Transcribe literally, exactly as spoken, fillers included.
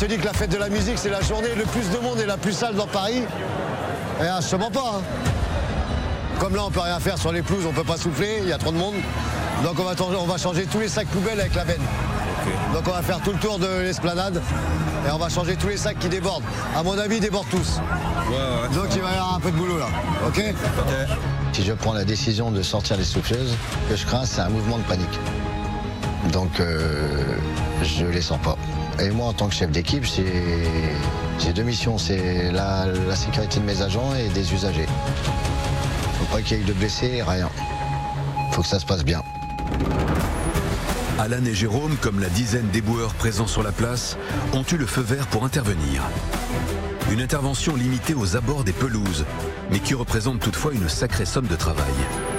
te dis que la fête de la musique, c'est la journée le plus de monde et la plus sale dans Paris. Et ah, je te mens pas. Hein. Comme là, on peut rien faire sur les pelouses, on peut pas souffler, il y a trop de monde. Donc on va, on va changer tous les sacs poubelles avec la benne. Okay. Donc on va faire tout le tour de l'esplanade et on va changer tous les sacs qui débordent. À mon avis, ils débordent tous. Ouais, ouais. Donc il va y avoir un peu de boulot là. Ok, okay. Si je prends la décision de sortir les souffleuses, ce que je crains, c'est un mouvement de panique. Donc euh, je les sors pas. Et moi, en tant que chef d'équipe, j'ai deux missions. C'est la, la sécurité de mes agents et des usagers. Faut pas qu'il y ait de blessés, rien. Faut que ça se passe bien. Alan et Jérôme, comme la dizaine d'éboueurs présents sur la place, ont eu le feu vert pour intervenir. Une intervention limitée aux abords des pelouses, mais qui représente toutefois une sacrée somme de travail.